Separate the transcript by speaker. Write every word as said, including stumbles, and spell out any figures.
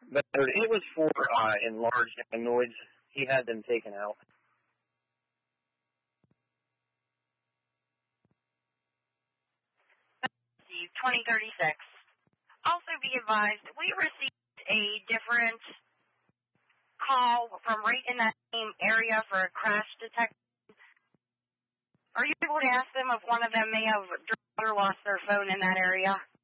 Speaker 1: But it was for uh, enlarged amyloids. He had them taken out.
Speaker 2: twenty thirty-six. Also be advised, we received a different call from right in that same area for a crash detection. Are you able to ask them if one of them may have dropped or lost their phone in that area?